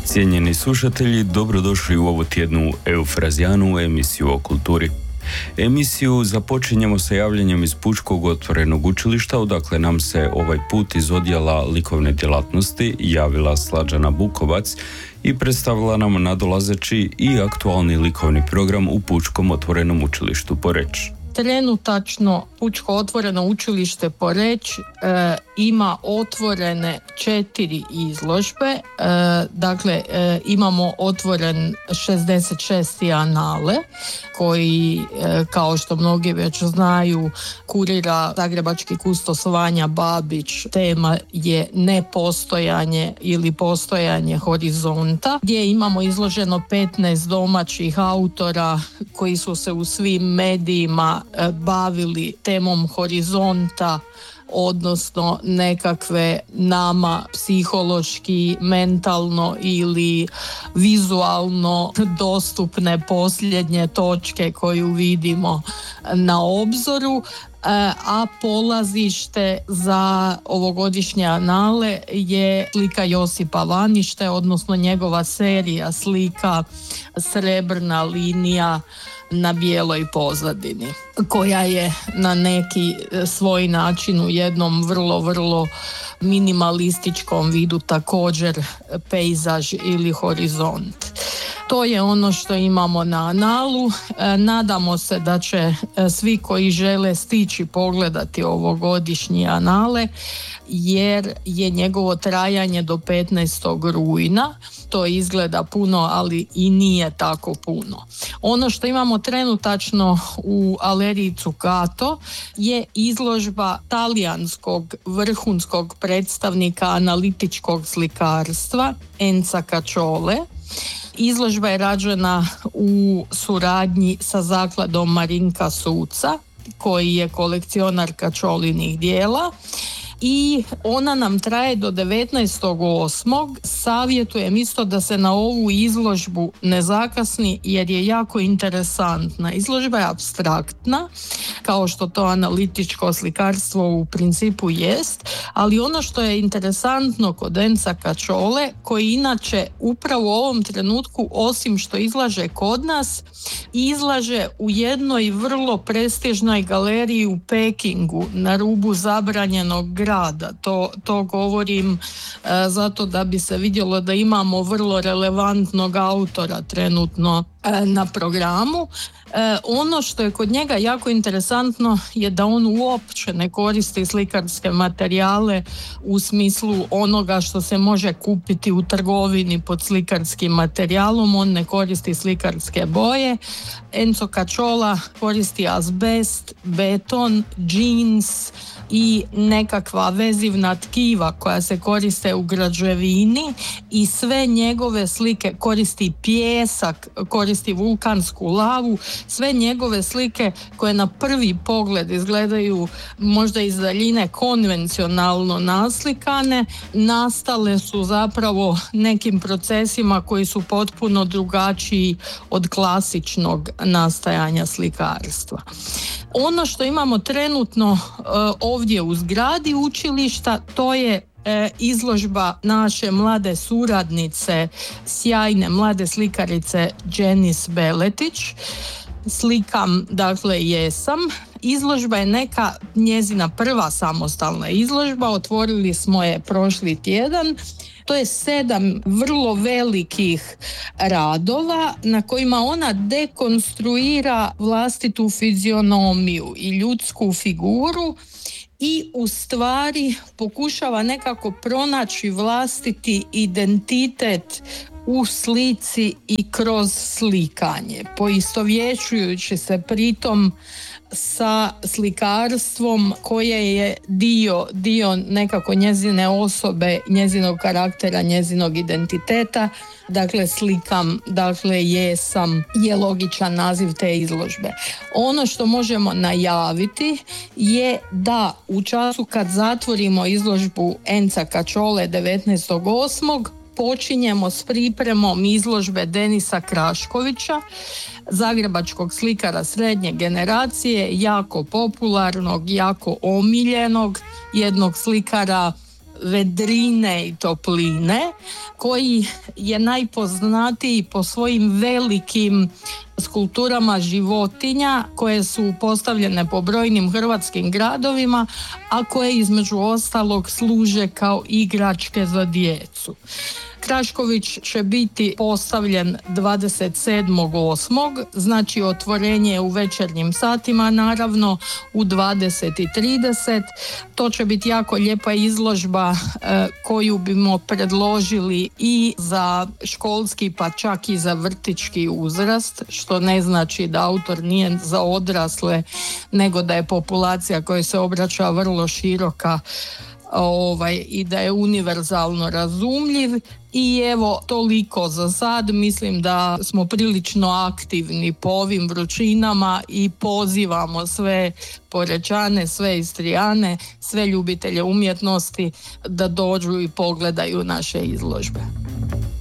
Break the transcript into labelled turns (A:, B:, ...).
A: Cijenjeni slušatelji, dobrodošli u ovu tjednu Eufrazijanu, emisiju o kulturi. Emisiju započinjemo sa javljanjem iz Pučkog otvorenog učilišta, odakle nam se ovaj put iz odjela likovne djelatnosti javila Slađana Bukovac i predstavila nam nadolazeći i aktualni likovni program u Pučkom otvorenom učilištu Poreč.
B: Trenutačno Pučko otvoreno učilište Poreč ima otvorene 4 izložbe. Imamo otvoren 66. Anale koji, kao što mnogi već znaju, kurira zagrebački kustos Vanja Babić. Tema je nepostojanje ili postojanje horizonta, gdje imamo izloženo 15 domaćih autora koji su se u svim medijima bavili temom horizonta, odnosno nekakve nama psihološki, mentalno ili vizualno dostupne posljednje točke koju vidimo na obzoru. A polazište za ovogodišnje anale je slika Josipa Vanište, odnosno njegova serija slika Srebrna linija na bijeloj pozadini, koja je na neki svoj način u jednom vrlo minimalističkom vidu također pejzaž ili horizont. To je ono što imamo na analu. Nadamo se da će svi koji žele stići pogledati ovogodišnje anale, jer je njegovo trajanje do 15. rujna. To izgleda puno, ali i nije tako puno. Ono što imamo trenutačno u Aleriji Zuccato je izložba talijanskog vrhunskog predstavnika analitičkog slikarstva Enza Caciole. Izložba je rađena u suradnji sa zakladom Marinka Suca, koji je kolekcionar Caciolinih dijela, i ona nam traje do 19.8. Savjetujem isto da se na ovu izložbu ne zakasni, jer je jako interesantna. Izložba je apstraktna, kao što to analitičko slikarstvo u principu jest, ali ono što je interesantno kod Enza Caciole, koji inače upravo u ovom trenutku, osim što izlaže kod nas, izlaže u jednoj vrlo prestižnoj galeriji u Pekingu, na rubu zabranjenog grada. To govorim zato da bi se vidjelo da imamo vrlo relevantnog autora trenutno na programu. Ono što je kod njega jako interesantno je da on uopće ne koristi slikarske materijale u smislu onoga što se može kupiti u trgovini pod slikarskim materijalom. On ne koristi slikarske boje. Enzo Cacciola koristi azbest, beton, džins i nekakva vezivna tkiva koja se koriste u građevini, i sve njegove slike, koristi pijesak, koristi vulkansku lavu. Sve njegove slike, koje na prvi pogled izgledaju možda iz daljine konvencionalno naslikane, nastale su zapravo nekim procesima koji su potpuno drugačiji od klasičnog nastajanja slikarstva. Ono što imamo trenutno ovdje u zgradi učilišta, to je izložba naše mlade suradnice, sjajne mlade slikarice Dženis Beletić. Slikam, jesam. Izložba je neka njezina prva samostalna izložba, otvorili smo je prošli tjedan. To je 7 vrlo velikih radova na kojima ona dekonstruira vlastitu fizionomiju i ljudsku figuru i u stvari pokušava nekako pronaći vlastiti identitet u slici i kroz slikanje, poistovjećujući se pritom sa slikarstvom koje je dio nekako njezine osobe, njezinog karaktera, njezinog identiteta. Slikam, jesam je logičan naziv te izložbe. Ono što možemo najaviti je da u času kad zatvorimo izložbu Enza Caciole 19.8. počinjemo s pripremom izložbe Denisa Kraškovića, zagrebačkog slikara srednje generacije, jako popularnog, jako omiljenog, jednog slikara vedrine i topline, koji je najpoznatiji po svojim velikim skulpturama životinja koje su postavljene po brojnim hrvatskim gradovima, a koje između ostalog služe kao igračke za djecu. Krašković će biti postavljen 27.8., znači otvorenje je u večernjim satima, naravno u 20:30. To će biti jako lijepa izložba koju bimo predložili i za školski pa čak i za vrtićki uzrast, što ne znači da autor nije za odrasle, nego da je populacija koja se obraća vrlo široka i da je univerzalno razumljiv. I evo, toliko za sad. Mislim da smo prilično aktivni po ovim vrućinama i pozivamo sve Porečane, sve Istrijane, sve ljubitelje umjetnosti da dođu i pogledaju naše izložbe.